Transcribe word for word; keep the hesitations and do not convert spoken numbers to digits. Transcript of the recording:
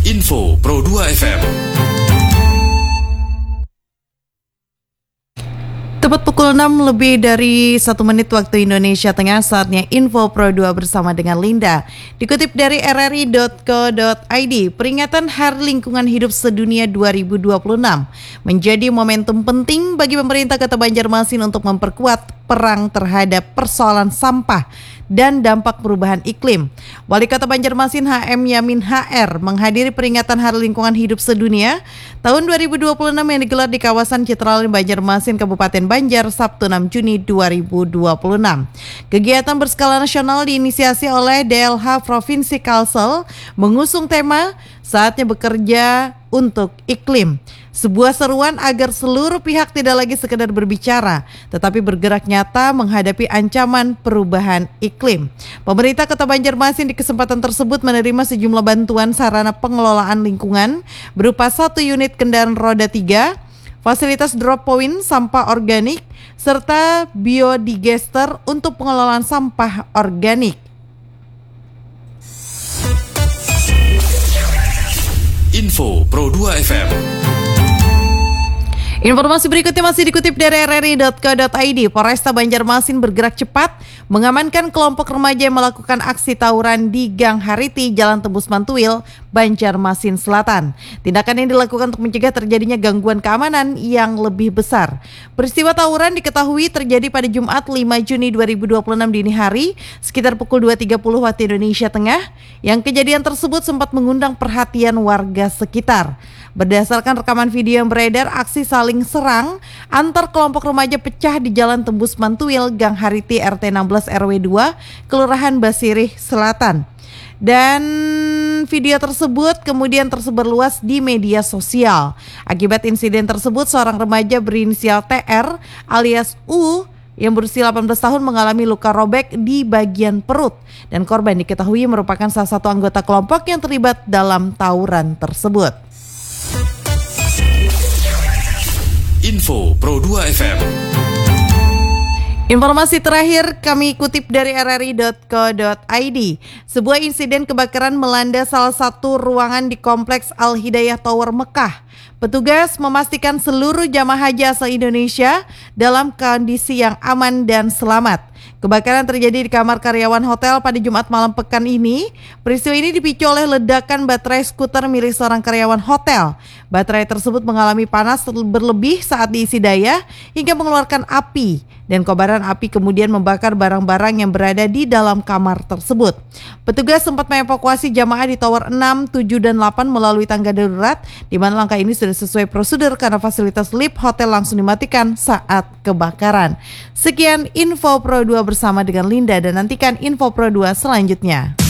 Info Pro dua F M. Tepat pukul enam lebih dari satu menit waktu Indonesia Tengah, saatnya Info Pro dua bersama dengan Linda. Dikutip dari r r i dot co dot i d, peringatan Hari Lingkungan Hidup Sedunia dua ribu dua puluh enam menjadi momentum penting bagi pemerintah Kota Banjarmasin untuk memperkuat perang terhadap persoalan sampah dan dampak perubahan iklim. Wali Kota Banjarmasin H M Yamin H R menghadiri peringatan Hari Lingkungan Hidup Sedunia tahun dua ribu dua puluh enam yang digelar di kawasan Citralin, Banjarmasin, Kabupaten Banjar, Sabtu enam Juni dua ribu dua puluh enam. Kegiatan berskala nasional diinisiasi oleh D L H Provinsi Kalsel mengusung tema Saatnya Bekerja untuk Iklim. Sebuah seruan agar seluruh pihak tidak lagi sekedar berbicara, tetapi bergerak nyata menghadapi ancaman perubahan iklim. Pemerintah Kota Banjarmasin di kesempatan tersebut menerima sejumlah bantuan sarana pengelolaan lingkungan berupa satu unit kendaraan roda tiga, fasilitas drop point sampah organik, serta biodigester untuk pengelolaan sampah organik. Info Pro dua F M. Informasi berikutnya masih dikutip dari r r i dot co dot i d. Polresta Banjarmasin bergerak cepat mengamankan kelompok remaja yang melakukan aksi tawuran di Gang Hariti, Jalan Tembus Mantuil, Banjarmasin Selatan. Tindakan ini dilakukan untuk mencegah terjadinya gangguan keamanan yang lebih besar. Peristiwa tawuran diketahui terjadi pada Jumat lima Juni dua ribu dua puluh enam dini hari sekitar pukul dua tiga puluh waktu Indonesia Tengah, yang kejadian tersebut sempat mengundang perhatian warga sekitar. Berdasarkan rekaman video yang beredar, aksi saling serang antar kelompok remaja pecah di Jalan Tembus Mantuil, Gang Hariti, R T enam belas R W dua, Kelurahan Basirih Selatan. Dan video tersebut kemudian tersebar luas di media sosial. Akibat insiden tersebut, seorang remaja berinisial T R alias U yang berusia delapan belas tahun mengalami luka robek di bagian perut, dan korban diketahui merupakan salah satu anggota kelompok yang terlibat dalam tawuran tersebut. Info Pro dua F M. Informasi terakhir kami kutip dari r r i dot co dot i d. Sebuah insiden kebakaran melanda salah satu ruangan di Kompleks Al Hidayah Tower Mekah. Petugas memastikan seluruh jamaah haji asal Indonesia dalam kondisi yang aman dan selamat. Kebakaran terjadi di kamar karyawan hotel pada Jumat malam pekan ini. Peristiwa ini dipicu oleh ledakan baterai skuter milik seorang karyawan hotel. Baterai tersebut mengalami panas berlebih saat diisi daya hingga mengeluarkan api, dan kobaran api kemudian membakar barang-barang yang berada di dalam kamar tersebut. Petugas sempat mengevakuasi jamaah di tower enam, tujuh, dan delapan melalui tangga darurat, di mana langkah ini sudah sesuai prosedur karena fasilitas lift hotel langsung dimatikan saat kebakaran. Sekian Info Pro dua bersama dengan Linda, dan nantikan Info Pro dua selanjutnya.